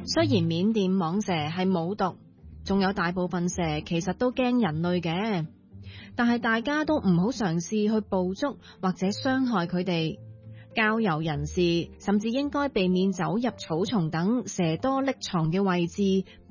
雖然緬甸蟒蛇係冇毒，仲有大部分蛇其實都驚人類嘅，但係大家都唔好嘗試去捕捉或者傷害佢哋。郊遊人士甚至應該避免走入草叢等蛇多匿藏嘅位置，